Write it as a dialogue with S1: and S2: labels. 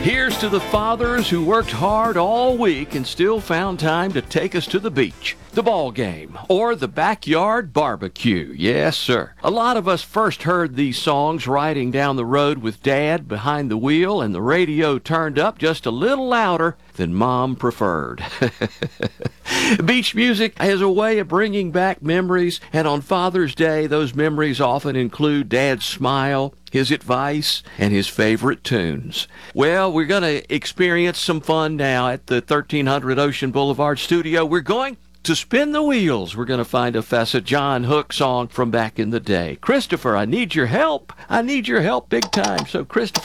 S1: Here's to the fathers who worked hard all week and still found time to take us to the beach, the ball game, or the backyard barbecue. Yes, sir. A lot of us first heard these songs riding down the road with Dad behind the wheel and the radio turned up just a little louder than Mom preferred. Beach music has a way of bringing back memories, and on Father's Day, those memories often include Dad's smile, his advice, and his favorite tunes. Well, we're going to experience some fun now at the 1300 Ocean Boulevard studio. We're going to spin the wheels. We're going to find a Fessa John Hook song from back in the day. Christopher, I need your help. I need your help big time. So, Christopher,